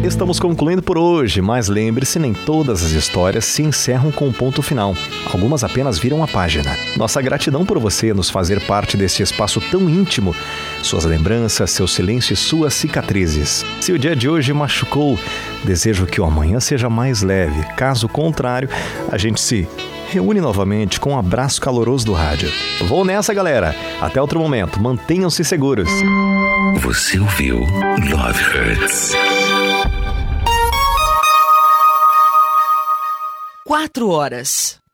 Estamos concluindo por hoje, mas lembre-se, nem todas as histórias se encerram com um ponto final. Algumas apenas viram a página. Nossa gratidão por você nos fazer parte deste espaço tão íntimo. Suas lembranças, seu silêncio e suas cicatrizes. Se o dia de hoje machucou, desejo que o amanhã seja mais leve. Caso contrário, a gente se reúne novamente com um abraço caloroso do rádio. Vou nessa, galera. Até outro momento. Mantenham-se seguros. Você ouviu Love Hurts. 4 horas.